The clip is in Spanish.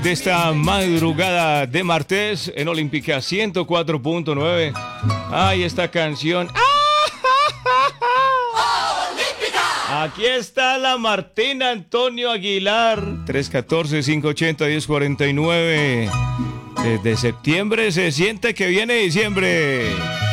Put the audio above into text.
de esta madrugada de martes en Olímpica 104.9. Ay, esta canción. Aquí está la Martina Antonio Aguilar. 314-580-1049. Desde septiembre se siente que viene diciembre.